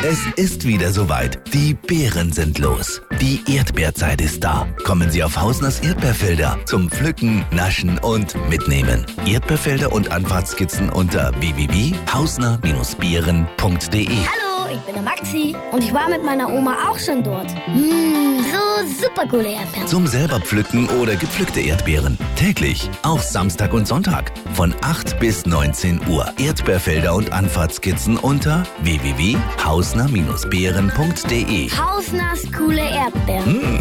Es ist wieder soweit. Die Beeren sind los. Die Erdbeerzeit ist da. Kommen Sie auf Hausners Erdbeerfelder zum Pflücken, Naschen und Mitnehmen. Erdbeerfelder und Anfahrtskizzen unter www.hausner-beeren.de. Hallo, ich bin der Maxi und ich war mit meiner Oma auch schon dort. So super coole Erdbeeren. Zum selber pflücken oder gepflückte Erdbeeren. Täglich, auch Samstag und Sonntag. Von 8 bis 19 Uhr. Erdbeerfelder und Anfahrtskizzen unter www.hausner-beeren.de. Hausners coole Erdbeeren.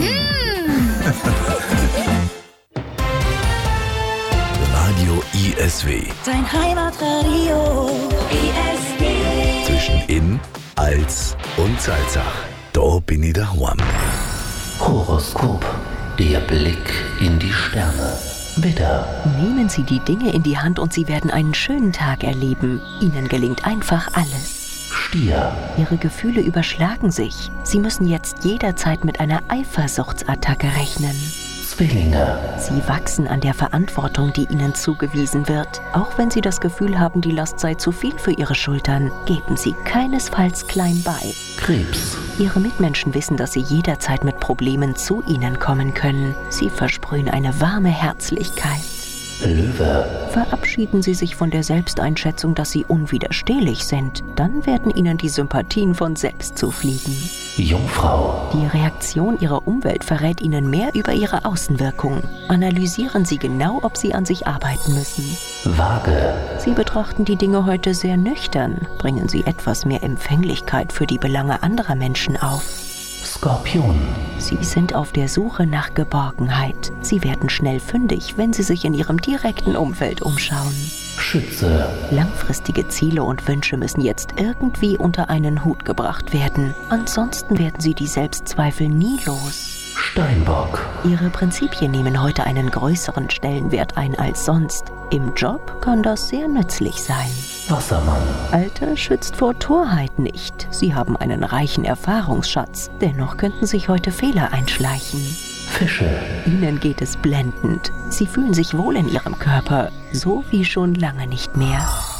Radio ISW. Dein Heimatradio ISW. Zwischen In, Als und Salzach. Da bin ich daheim. Horoskop. Der Blick in die Sterne. Widder. Nehmen Sie die Dinge in die Hand und Sie werden einen schönen Tag erleben. Ihnen gelingt einfach alles. Stier. Ihre Gefühle überschlagen sich. Sie müssen jetzt jederzeit mit einer Eifersuchtsattacke rechnen. Zwillinge. Sie wachsen an der Verantwortung, die Ihnen zugewiesen wird. Auch wenn Sie das Gefühl haben, die Last sei zu viel für Ihre Schultern, geben Sie keinesfalls klein bei. Krebs. Ihre Mitmenschen wissen, dass Sie jederzeit mit Problemen zu Ihnen kommen können. Sie versprühen eine warme Herzlichkeit. Löwe. Verabschieden Sie sich von der Selbsteinschätzung, dass Sie unwiderstehlich sind. Dann werden Ihnen die Sympathien von selbst zufliegen. Jungfrau. Die Reaktion Ihrer Umwelt verrät Ihnen mehr über Ihre Außenwirkung. Analysieren Sie genau, ob Sie an sich arbeiten müssen. Waage. Sie betrachten die Dinge heute sehr nüchtern. Bringen Sie etwas mehr Empfänglichkeit für die Belange anderer Menschen auf. Skorpion. Sie sind auf der Suche nach Geborgenheit. Sie werden schnell fündig, wenn Sie sich in Ihrem direkten Umfeld umschauen. Schütze. Langfristige Ziele und Wünsche müssen jetzt irgendwie unter einen Hut gebracht werden. Ansonsten werden Sie die Selbstzweifel nie los. Steinbock. Ihre Prinzipien nehmen heute einen größeren Stellenwert ein als sonst. Im Job kann das sehr nützlich sein. Wassermann. Alter schützt vor Torheit nicht. Sie haben einen reichen Erfahrungsschatz. Dennoch könnten sich heute Fehler einschleichen. Fische. Ihnen geht es blendend. Sie fühlen sich wohl in Ihrem Körper, so wie schon lange nicht mehr.